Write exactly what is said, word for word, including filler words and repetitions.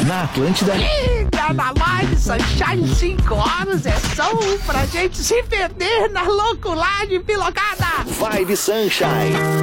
na Atlântida. Liga na Live Sunshine cinco horas, é só um pra gente se perder na louculagem pilocada. Vibe Sunshine.